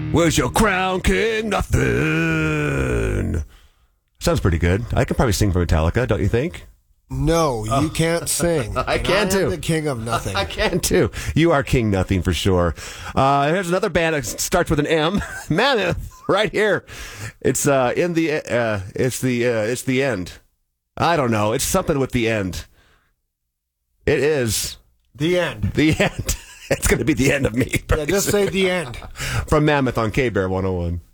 Where's your crown, King Nothing? Sounds pretty good. I could probably sing for Metallica, don't you think? No, you can't sing. I can too. I'm the king of nothing. I can too. You are King Nothing for sure. Here's another band that starts with an M. Mammoth, right here. It's it's the end. I don't know. It's something with the end. It is The end. the end. It's going to be the end of me. Yeah, just say the end. From Mammoth on K-Bear 101.